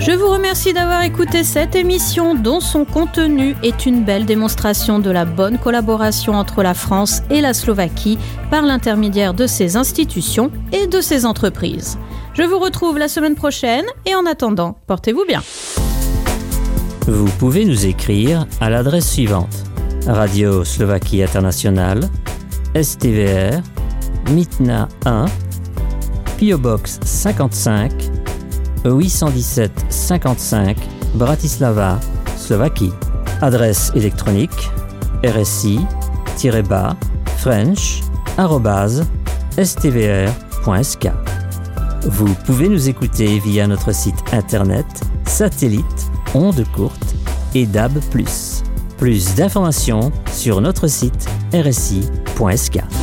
Je vous remercie d'avoir écouté cette émission dont son contenu est une belle démonstration de la bonne collaboration entre la France et la Slovaquie par l'intermédiaire de ses institutions et de ses entreprises. Je vous retrouve la semaine prochaine et en attendant, portez-vous bien. Vous pouvez nous écrire à l'adresse suivante: Radio Slovaquie Internationale, STVR, Mytna 1, PO Box 55, 817 55, Bratislava, Slovaquie. Adresse électronique rsi-french@stvr.sk. Vous pouvez nous écouter via notre site internet, satellite, ondes courtes et DAB+. Plus d'informations sur notre site rsi.sk.